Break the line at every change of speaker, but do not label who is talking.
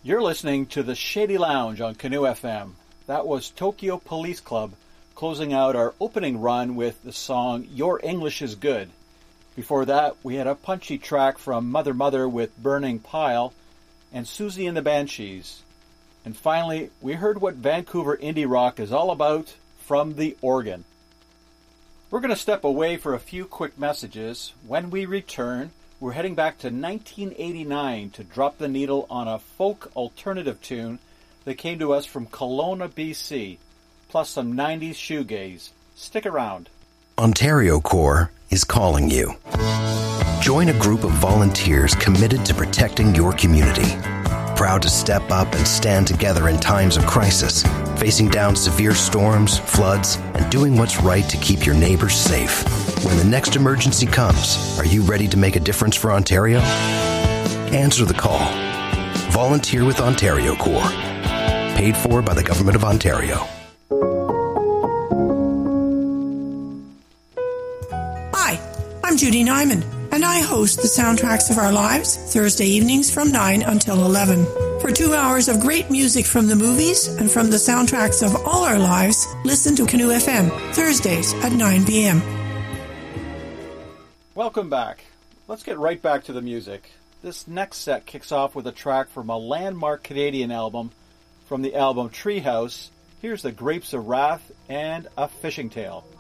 You're listening to the Shady Lounge on Canoe FM. That was Tokyo Police Club closing out our opening run with the song Your English is Good. Before that, we had a punchy track from Mother Mother with Burning Pile and Susie and the Banshees. And finally, we heard what Vancouver indie rock is all about from The Organ. We're going to step away for a few quick messages. When we return, we're heading back to 1989 to drop the needle on a folk alternative tune that came to us from Kelowna, BC, plus some 90s shoegaze. Stick around.
Ontario Corps is calling you. Join a group of volunteers committed to protecting your community. Proud to step up and stand together in times of crisis, facing down severe storms, floods, and doing what's right to keep your neighbors safe. When the next emergency comes, are you ready to make a difference for Ontario? Answer the call. Volunteer with Ontario Corps. Paid for by the Government of Ontario.
Hi, I'm Judy Nyman, and I host the Soundtracks of Our Lives Thursday evenings from 9 until 11. For 2 hours of great music from the movies and from the soundtracks of all our lives, listen to Canoe FM, Thursdays at 9 p.m.
Welcome back. Let's get right back to the music. This next set kicks off with a track from a landmark Canadian album from the album Treehouse. Here's The Grapes of Wrath and A Fishing Tale.